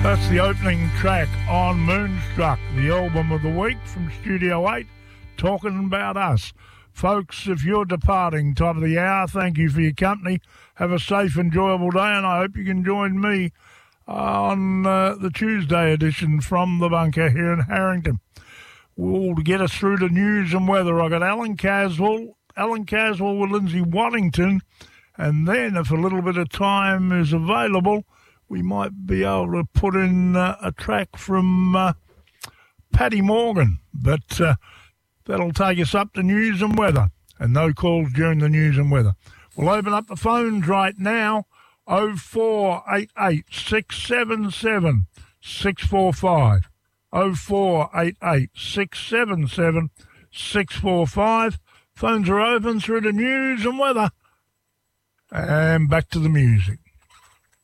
That's the opening track on Moonstruck, the album of the week from Studio 8, talking about us. Folks, if you're departing top of the hour, thank you for your company. Have a safe, enjoyable day, and I hope you can join me on the Tuesday edition from the bunker here in Harrington. Well, to get us through the news and weather, I got Alan Caswell with Lindsay Waddington, and then if a little bit of time is available, we might be able to put in a track from Paddy Morgan, but that'll take us up to news and weather, and no calls during the news and weather. We'll open up the phones right now, 0488 677 645. 0488 677 645. Phones are open through the news and weather. And back to the music.